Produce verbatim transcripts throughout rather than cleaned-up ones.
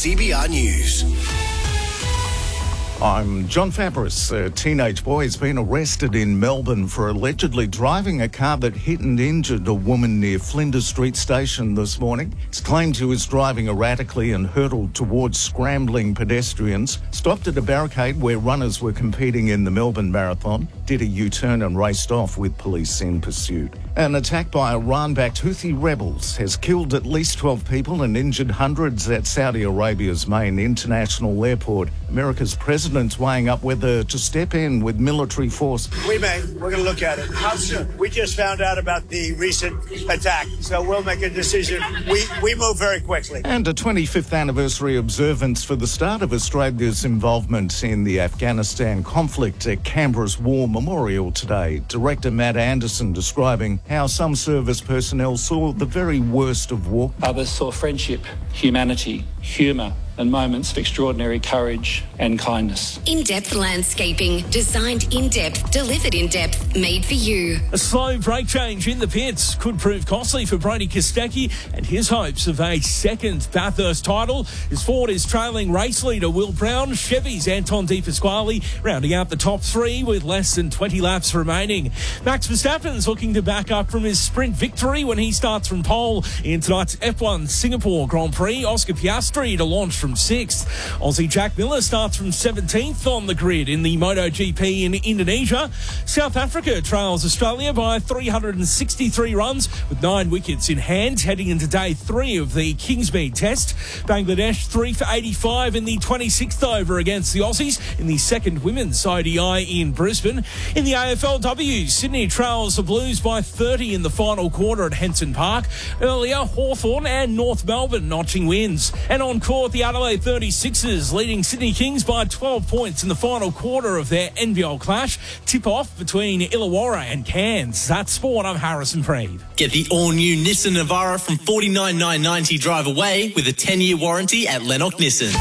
C B R News. I'm John Fabris. A teenage boy has been arrested in Melbourne for allegedly driving a car that hit and injured a woman near Flinders Street Station this morning. It's claimed he was driving erratically and hurtled towards scrambling pedestrians, stopped at a barricade where runners were competing in the Melbourne Marathon, did a U-turn and raced off with police in pursuit. An attack by Iran-backed Houthi rebels has killed at least twelve people and injured hundreds at Saudi Arabia's main international airport. America's president's weighing up whether to step in with military force. We may. We're going to look at it. How soon? We just found out about the recent attack, so we'll make a decision. We, we move very quickly. And a twenty-fifth anniversary observance for the start of Australia's involvement in the Afghanistan conflict at Canberra's War Memorial today. Director Matt Anderson describing how some service personnel saw the very worst of war. Others saw friendship, humanity, humour and moments of extraordinary courage and kindness. In-depth landscaping, designed in-depth, delivered in-depth, made for you. A slow brake change in the pits could prove costly for Brody Kostecki and his hopes of a second Bathurst title as Ford is trailing race leader Will Brown. Chevy's Anton De Pasquale rounding out the top three with less than twenty laps remaining. Max Verstappen's looking to back up from his sprint victory when he starts from pole in tonight's F one Singapore Grand Prix. Oscar Piastri to launch from sixth. Aussie Jack Miller starts from seventeenth on the grid in the MotoGP in Indonesia. South Africa trails Australia by three hundred sixty-three runs with nine wickets in hand heading into day three of the Kingsmead Test. Bangladesh three for eighty-five in the twenty-sixth over against the Aussies in the second women's O D I in Brisbane. In the A F L W, Sydney trails the Blues by thirty in the final quarter at Henson Park. Earlier, Hawthorn and North Melbourne notching wins. And on court, the Adelaide thirty-sixers leading Sydney Kings by twelve points in the final quarter of their N B L clash. Tip-off between Illawarra and Cairns. That's sport. I'm Harrison Freed. Get the all-new Nissan Navara from forty-nine thousand nine hundred ninety drive away with a ten-year warranty at Lennox Nissan.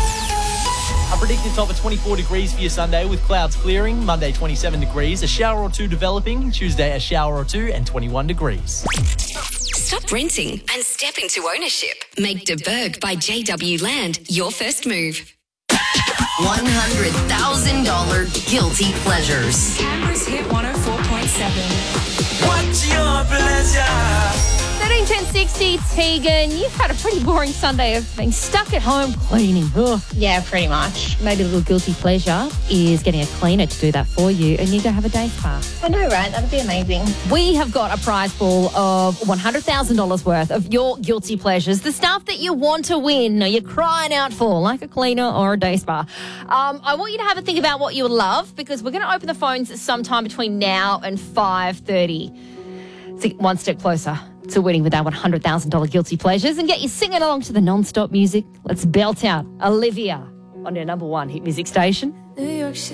A predicted top of twenty-four degrees for your Sunday with clouds clearing. Monday, twenty-seven degrees. A shower or two developing. Tuesday, a shower or two and twenty-one degrees. Stop renting and step into ownership. Make De Burg by J W Land your first move. one hundred thousand dollars Guilty Pleasures. Canberra's Hit one oh four point seven. What's your pleasure? thirteen ten sixty, Tegan, you've had a pretty boring Sunday of being stuck at home cleaning. Ugh. Yeah, pretty much. Maybe a little guilty pleasure is getting a cleaner to do that for you and you go have a day spa. I know, right? That'd be amazing. We have got a prize pool of one hundred thousand dollars worth of your guilty pleasures, the stuff that you want to win or you're crying out for, like a cleaner or a day spa. Um, I want you to have a think about what you would love because we're going to open the phones sometime between now and five thirty. So one step closer to winning with our one hundred thousand dollars guilty pleasures and get you singing along to the non-stop music. Let's belt out Olivia on your number one hit music station. New York